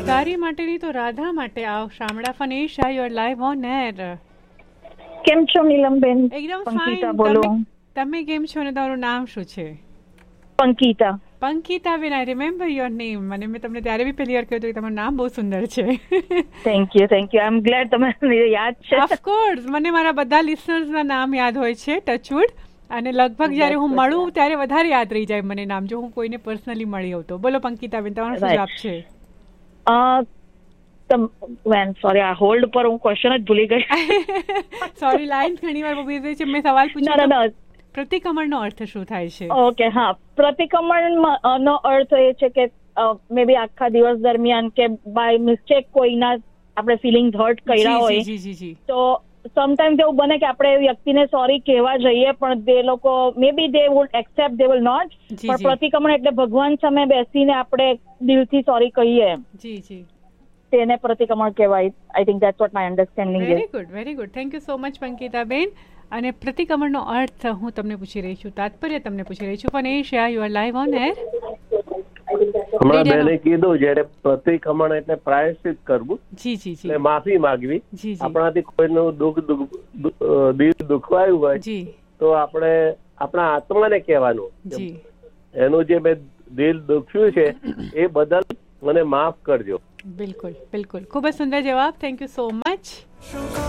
તારી માટે નહીં તો રાધા માટે આવ શામળા ફનેશા યોર લાઈવ ઓન એર. કેમ છો નીલમબેન? એકદમ પંકિતા ફાઇન. બોલો. તમે કેમ છો ને તમારું નામ શું છે? પંકિતા. પંકિતા બેન, આઈ રિમેમ્બર યોર નેમ. મને મેં તમને ત્યારે બી પહેલી વાર કહ્યું હતું કે તમારું નામ બહુ સુંદર છે. Thank you I M glad તમને યાદ છે. ઓફકોર્સ, મને મારા બધા લિસનર્સના નામ યાદ હોય છે, ટચવુડ. અને લગભગ જ્યારે હું મળું ત્યારે વધારે યાદ રહી જાય મને નામ, જો હું કોઈને પર્સનલી મળી હોઉં તો. બોલો પંકિતા બેન, તમારો શું જવાબ છે? સોરી, આ હોલ્ડ પર હું ક્વેશ્ચન જ ભૂલી ગઈ. સોરી, લાઈન ઘણી વાર બગડી રહી છે. મેં સવાલ પૂછ્યો, પ્રતિક્રમણનો અર્થ શું થાય છે? ઓકે, હા, પ્રતિક્રમણ નો અર્થ એ છે કે મે બી આખા દિવસ દરમિયાન કે બાય મિસ્ટેક કોઈના આપણે ફિલિંગ્સ હર્ટ કર્યા હોય તો સમટાઈમ્સ એવું બને કે આપણે એ વ્યક્તિને સોરી કહેવા જઈએ પણ તે લોકો મે બી દે wood accept, they will not. પણ પ્રતિક્રમણ એટલે ભગવાન સામે બેસીને આપણે દિલથી સોરી કહીએ. તેને પ્રતિક્રમણ કહેવાય. I think that's vote my understanding is. Very good, very good. Thank you so much પંકિતા બેન. અને પ્રતિક્રમણનો અર્થ હું તમને પૂછી રહી છું, તાત્પર્ય તમને પૂછી રહી છું. ફનેશા you are live on air. હમણાં બેને કીધું જ્યારે પ્રતિક્રમણ એટલે પ્રાયશ્ચિત કરવું, એટલે માફી માંગવી. આપણાથી કોઈનું દિલ દુખવાયું હોય તો આપણે આપણા આત્માને કહેવાનું, એનું જે મેં દિલ દુખ્યું છે એ બદલ મને માફ કરજો. બિલકુલ બિલકુલ, ખૂબ જ સુંદર જવાબ. Thank you so much.